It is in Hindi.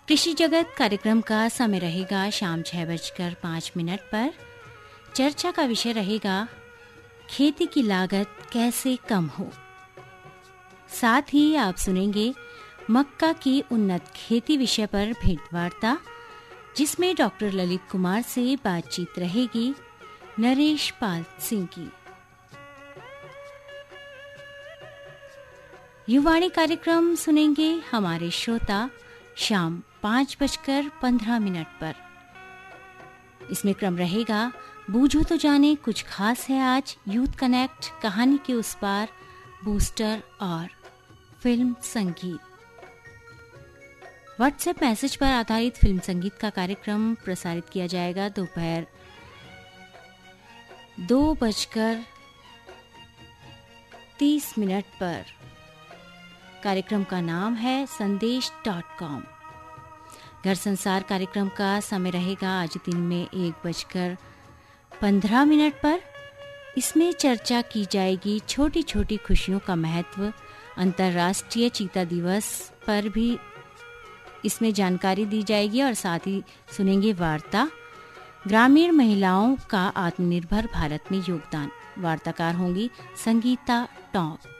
कृषि जगत कार्यक्रम का समय रहेगा शाम 6:05 पर। चर्चा का विषय रहेगा खेती की लागत कैसे कम हो। साथ ही आप सुनेंगे मक्का की उन्नत खेती विषय पर भेंटवार्ता, जिसमें डॉक्टर ललित कुमार से बातचीत रहेगी नरेश पाल सिंह की। युवाणी कार्यक्रम सुनेंगे हमारे श्रोता शाम 5:15 पर। इसमें क्रम रहेगा बूझो तो जाने कुछ खास है आज, यूथ कनेक्ट, कहानी के उस पार, बूस्टर और फिल्म संगीत। व्हाट्सएप मैसेज पर आधारित फिल्म संगीत का कार्यक्रम प्रसारित किया जाएगा दोपहर 2:30 पर। कार्यक्रम का नाम है संदेश.com। घर संसार कार्यक्रम का समय रहेगा आज दिन में 1:15 पर। इसमें चर्चा की जाएगी छोटी छोटी खुशियों का महत्व, अंतर्राष्ट्रीय चीता दिवस पर भी इसमें जानकारी दी जाएगी और साथ ही सुनेंगे वार्ता, ग्रामीण महिलाओं का आत्मनिर्भर भारत में योगदान। वार्ताकार होंगी संगीता टॉप।